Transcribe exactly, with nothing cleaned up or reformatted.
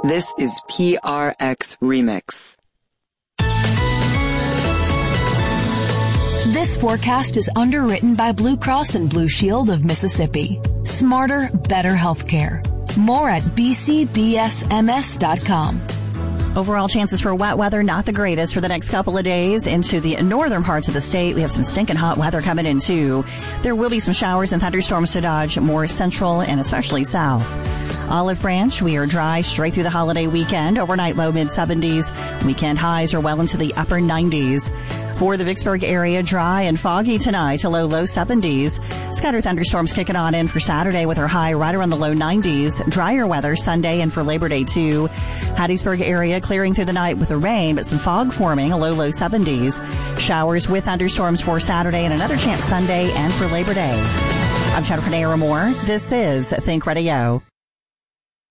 This is P R X Remix. This forecast is underwritten by Blue Cross and Blue Shield of Mississippi. Smarter, better healthcare. More at b c b s m s dot com. Overall chances for wet weather, not the greatest for the next couple of days. Into the northern parts of the state, we have some stinking hot weather coming in too. There will be some showers and thunderstorms to dodge more central and especially south. Olive Branch, we are dry straight through the holiday weekend. Overnight low mid seventies. Weekend highs are well into the upper nineties. For the Vicksburg area, dry and foggy tonight to low, low seventies. Scattered thunderstorms kicking on in for Saturday with our high right around the low nineties. Drier weather Sunday and for Labor Day too. Hattiesburg area clearing through the night with the rain, but some fog forming, a low, low seventies. Showers with thunderstorms for Saturday and another chance Sunday and for Labor Day. I'm Jennifer Naramore. This is Think Radio.